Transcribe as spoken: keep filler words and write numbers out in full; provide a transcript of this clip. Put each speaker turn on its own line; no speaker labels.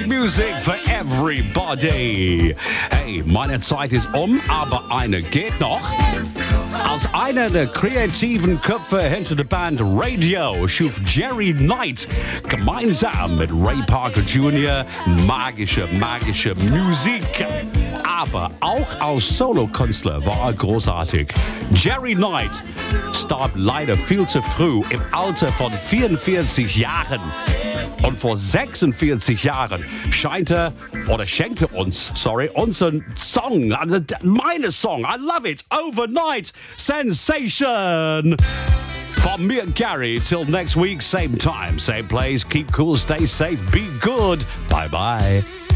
music for everybody. Hey, meine Zeit ist um, aber eine geht noch. Als einer der kreativen Köpfe hinter der Band Radio schuf Jerry Knight gemeinsam mit Ray Parker Junior magische, magische Musik. Aber auch als Solokünstler war er großartig. Jerry Knight starb leider viel zu früh im Alter von vierundvierzig Jahren. Und vor sechsundvierzig Jahren scheint er, oder schenkte uns, sorry, unseren Song, also meine Song, I love it, Overnight Sensation. From me and Gary, till next week, same time, same place, keep cool, stay safe, be good, bye bye.